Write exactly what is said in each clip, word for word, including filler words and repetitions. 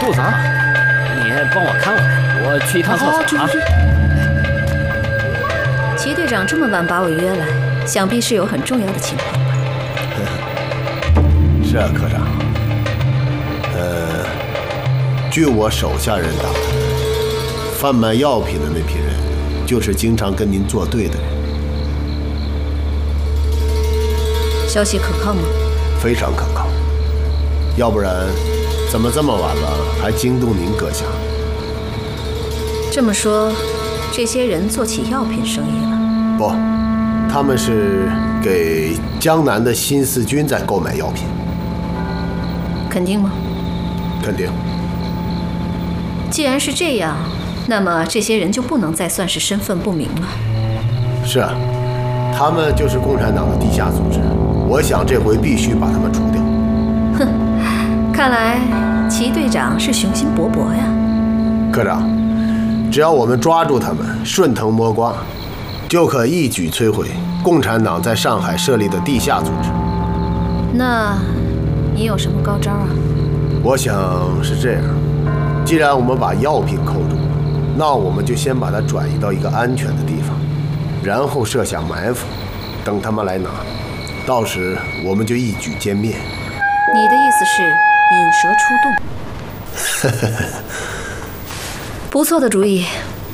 肚子饿，你帮我看会，我去一趟厕所啊。 齐队长这么晚把我约来，想必是有很重要的情况吧？ 是啊，科长。呃，据我手下人打探，贩卖药品的那批人，就是经常跟您作对的人。 消息可靠吗？ 非常可靠。要不然，怎么这么晚了还惊动您阁下？ 这么说，这些人做起药品生意了？ 不，他们是给江南的新四军在购买药品。 肯定吗？ 肯定。 既然是这样，那么这些人就不能再算是身份不明了。 是啊，他们就是共产党的地下组织。我想这回必须把他们除掉。 哼，看来齐队长是雄心勃勃呀。 科长，只要我们抓住他们，顺藤摸瓜，就可一举摧毁共产党在上海设立的地下组织。 那你有什么高招啊？ 我想是这样，既然我们把药品扣住，那我们就先把它转移到一个安全的地方，然后设下埋伏，等他们来拿，到时我们就一举歼灭。 你的意思是引蛇出洞？不错的主意。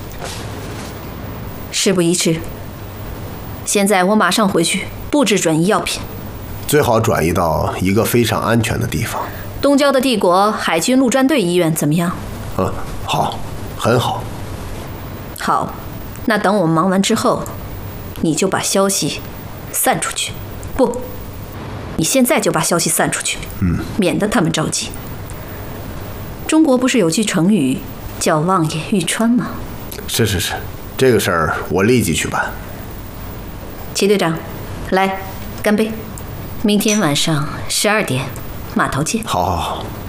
事不宜迟，现在我马上回去布置转移药品， 最好转移到一个非常安全的地方。 东郊的帝国海军陆战队医院怎么样？ 嗯，好，很好。 好，那等我们忙完之后，你就把消息散出去。不，你现在就把消息散出去， 嗯， 免得他们着急。中国不是有句成语叫望眼欲穿吗？ 是是是，这个事儿我立即去办。 齐队长，来，干杯！明天晚上十二点，码头见。 好好好。